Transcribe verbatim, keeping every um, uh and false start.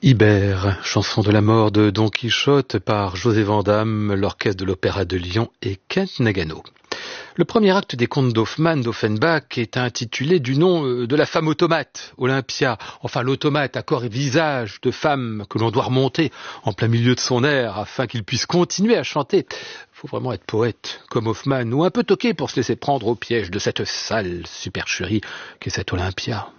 Ibère, chanson de la mort de Don Quichotte par José Vandamme, l'orchestre de l'Opéra de Lyon et Kent Nagano. Le premier acte des contes d'Hoffmann d'Offenbach est intitulé du nom de la femme automate, Olympia, enfin l'automate à corps et visage de femme que l'on doit remonter en plein milieu de son air afin qu'il puisse continuer à chanter. Faut vraiment être poète comme Hoffmann ou un peu toqué pour se laisser prendre au piège de cette sale supercherie qu'est cette Olympia.